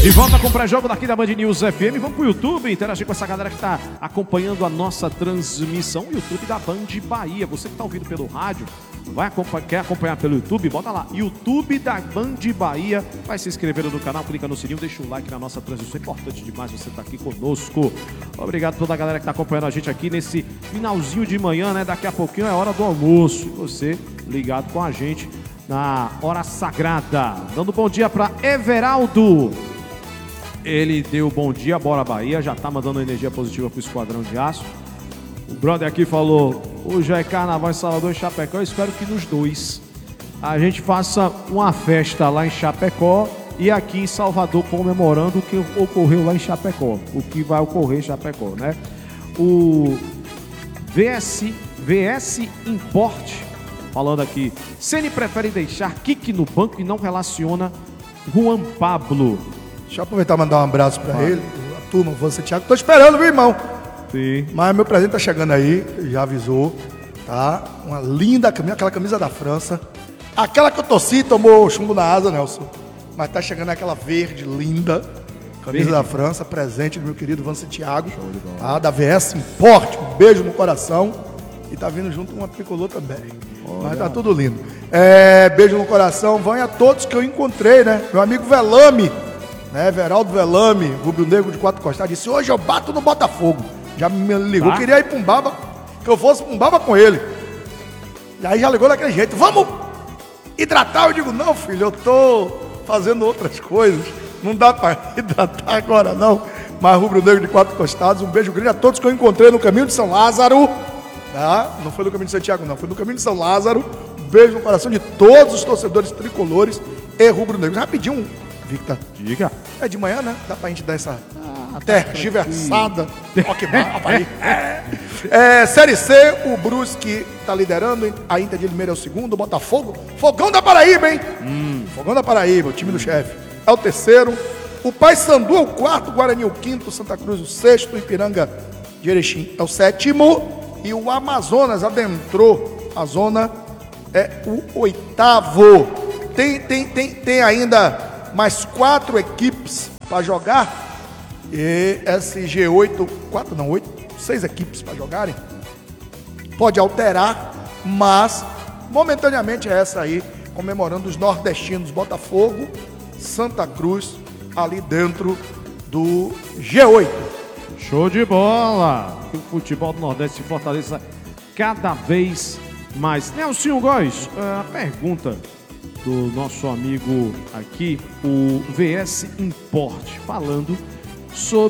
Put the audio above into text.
De volta com o pré-jogo daqui da Band News FM. Vamos pro YouTube, interagir com essa galera que está acompanhando a nossa transmissão. YouTube da Band Bahia. Você que está ouvindo pelo rádio, quer acompanhar pelo YouTube, bota lá, YouTube da Band Bahia. Vai se inscrever no canal, clica no sininho, deixa o like na nossa transmissão. É importante demais você estar aqui conosco. Obrigado a toda a galera que está acompanhando a gente aqui nesse finalzinho de manhã, né? Daqui a pouquinho é hora do almoço. E você ligado com a gente na hora sagrada. Dando bom dia para Everaldo. Ele deu bom dia, bora Bahia, já tá mandando energia positiva pro Esquadrão de Aço. O brother aqui falou, hoje é carnaval em Salvador e Chapecó, eu espero que nos dois a gente faça uma festa lá em Chapecó e aqui em Salvador comemorando o que ocorreu lá em Chapecó, o que vai ocorrer em Chapecó, né? O VS Import, falando aqui, Ceni prefere deixar Kiki no banco e não relaciona Juan Pablo. Deixa eu aproveitar e mandar um abraço pra ele, a turma, você, Thiago. Tô esperando, viu, irmão? Sim. Mas meu presente tá chegando aí, já avisou, tá? Uma linda camisa, aquela camisa da França. Aquela que eu torci, tomou chumbo na asa, Nelson. Mas tá chegando aquela verde, linda. Camisa da França, presente do meu querido Vance Thiago. Tá? Da VS Import, um beijo no coração. E tá vindo junto uma tricolor também. Olha. Mas tá tudo lindo. Beijo no coração, vão a todos que eu encontrei, né? Meu amigo Velame. Everaldo Velame, Rubro Negro de Quatro Costados, disse, hoje eu bato no Botafogo. Já me ligou, tá? Queria ir pra Umbaba, que eu fosse pra Umbaba com ele. E aí já ligou daquele jeito, vamos hidratar? Eu digo, não filho, eu tô fazendo outras coisas, não dá pra hidratar agora não. Mas Rubro Negro de Quatro Costados, um beijo grande a todos que eu encontrei no caminho de São Lázaro. Tá? Não foi no caminho de Santiago não, foi no caminho de São Lázaro. Um beijo no coração de todos os torcedores tricolores e Rubro Negro. Rapidinho, Victor. Diga. É de manhã, né? Dá pra gente dar essa tergiversada. Ó que mapa aí. Série C, o Brusque tá liderando, a Inter de Limeira é o segundo, o Botafogo, Fogão da Paraíba, hein? Fogão da Paraíba, o time do chefe. É o terceiro. O Paysandu é o quarto, Guarani é o quinto, Santa Cruz o sexto, Ipiranga de Erechim é o sétimo. E o Amazonas adentrou a zona, é o oitavo. Tem ainda mais 4 equipes para jogar. E SG8, 6 equipes para jogarem. Pode alterar, mas momentaneamente é essa aí, comemorando os nordestinos, Botafogo, Santa Cruz, ali dentro do G8. Show de bola! O futebol do Nordeste se fortaleça cada vez mais. Nelson Góes, a pergunta do nosso amigo aqui, o VS Import, falando sobre